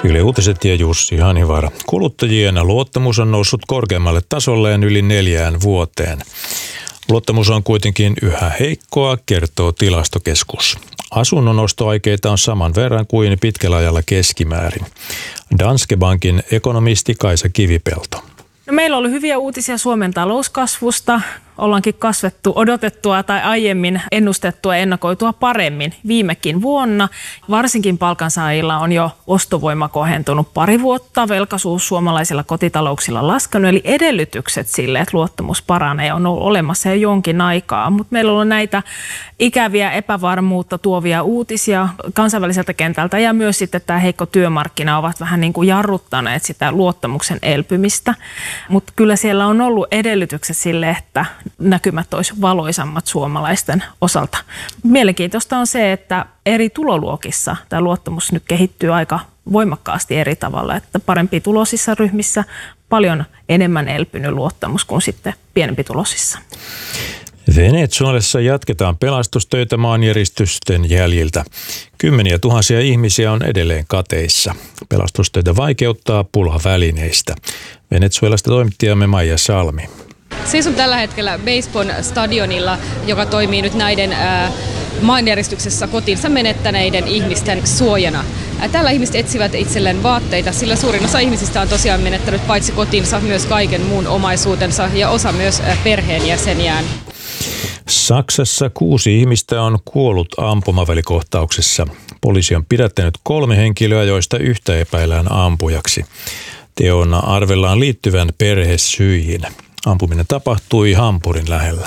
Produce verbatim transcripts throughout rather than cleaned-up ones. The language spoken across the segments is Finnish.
Yle Uutiset ja Jussi Hanivaara. Kuluttajien luottamus on noussut korkeammalle tasolleen yli neljään vuoteen. Luottamus on kuitenkin yhä heikkoa, kertoo Tilastokeskus. Asunnon ostoaikeita on saman verran kuin pitkällä ajalla keskimäärin. Danske Bankin ekonomisti Kaisa Kivipelto. No, meillä on ollut hyviä uutisia Suomen talouskasvusta. Ollaankin kasvettu odotettua tai aiemmin ennustettua ja ennakoitua paremmin viimekin vuonna. Varsinkin palkansaajilla on jo ostovoima kohentunut pari vuotta. Velkaisuus suomalaisilla kotitalouksilla laskenut, eli edellytykset sille, että luottamus paranee, on ollut olemassa jo jonkin aikaa. Mutta meillä on ollut näitä ikäviä epävarmuutta tuovia uutisia kansainväliseltä kentältä ja myös sitten tämä heikko työmarkkina ovat vähän niin kuin jarruttaneet sitä luottamuksen elpymistä. Mutta kyllä siellä on ollut edellytykset sille, että näkymät olisi valoisammat suomalaisten osalta. Mielenkiintoista on se, että eri tuloluokissa tämä luottamus nyt kehittyy aika voimakkaasti eri tavalla, että parempi tulosissa ryhmissä paljon enemmän elpynyt luottamus kuin sitten pienempi tulosissa. Venezuelassa jatketaan pelastustöitä maanjäristysten jäljiltä. Kymmeniä tuhansia ihmisiä on edelleen kateissa. Pelastustöitä vaikeuttaa pula välineistä. Venezuelasta toimittajamme Maija Salmi. Seison tällä hetkellä Basebon stadionilla, joka toimii nyt näiden ää, maanjäristyksessä kotinsa menettäneiden ihmisten suojana. Ää, tällä ihmiset etsivät itselleen vaatteita, sillä suurin osa ihmisistä on tosiaan menettänyt paitsi kotinsa myös kaiken muun omaisuutensa ja osa myös ää, perheenjäseniään. Saksassa kuusi ihmistä on kuollut ampumavälikohtauksessa. Poliisi on pidättänyt kolme henkilöä, joista yhtä epäillään ampujaksi. Teon arvellaan liittyvän perhesyihin. Ampuminen tapahtui Hampurin lähellä.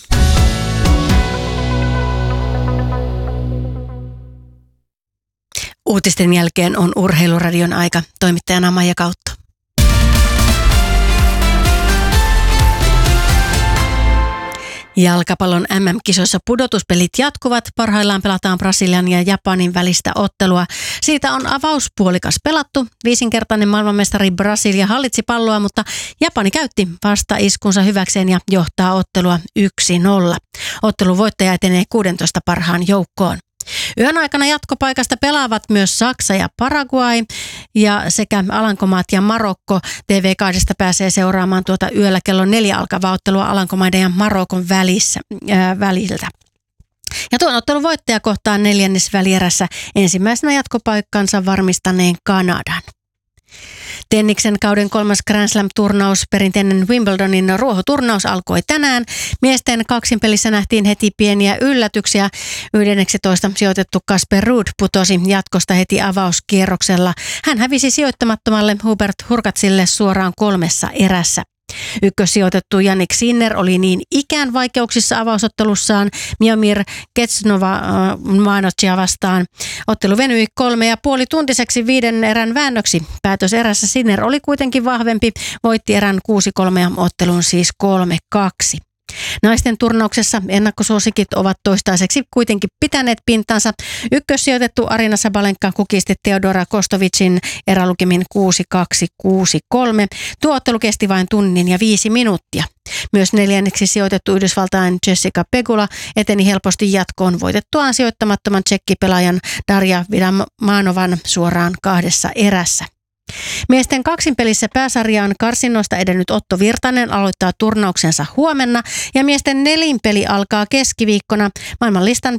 Uutisten jälkeen on Urheiluradion aika. Toimittajana Maija Kautto. Jalkapallon äm äm-kisoissa pudotuspelit jatkuvat. Parhaillaan pelataan Brasilian ja Japanin välistä ottelua. Siitä on avauspuolikas pelattu. Viisinkertainen maailmanmestari Brasilia hallitsi palloa, mutta Japani käytti vastaiskunsa hyväkseen ja johtaa ottelua yksi nolla. Ottelun voittaja etenee kuusitoista parhaan joukkoon. Yön aikana jatkopaikasta pelaavat myös Saksa ja Paraguay ja sekä Alankomaat ja Marokko. T V kahdesta pääsee seuraamaan tuota yöllä kello neljä alkavaa ottelua Alankomaiden ja Marokon välissä, ää, väliltä. Ja tuon ottelun voittaja kohtaa neljännesvälierässä ensimmäisenä jatkopaikkansa varmistaneen Kanadan. Tenniksen kauden kolmas Grand Slam-turnaus, perinteinen Wimbledonin ruohoturnaus alkoi tänään. Miesten kaksinpelissä nähtiin heti pieniä yllätyksiä. yhdentoista sijoitettu Casper Ruud putosi jatkosta heti avauskierroksella. Hän hävisi sijoittamattomalle Hubert Hurkatsille suoraan kolmessa erässä. Ykkössijoitettu Jannik Sinner oli niin ikään vaikeuksissa avausottelussaan Miomir Kecnova-Manocia vastaan. Ottelu venyi kolme ja puoli tuntiseksi viiden erän väännöksi. Päätöserässä Sinner oli kuitenkin vahvempi, voitti erän kuusi kolme ja ottelun siis kolme kaksi. Naisten turnauksessa ennakkosuosikit ovat toistaiseksi kuitenkin pitäneet pintansa. Ykkössijoitettu Arina Sabalenka kukisti Teodora Kostovicin erälukemin kuusi kaksi kuusi kolme. Tuo ottelu kesti vain tunnin ja viisi minuuttia. Myös neljänneksi sijoitettu Yhdysvaltain Jessica Pegula eteni helposti jatkoon voitettuaan sijoittamattoman tsekkipelaajan Darja Vidamanovan suoraan kahdessa erässä. Miesten kaksinpelissä pääsarjaan karsinnoista edennyt Otto Virtanen aloittaa turnauksensa huomenna ja miesten nelinpeli alkaa keskiviikkona. Maailmanlistan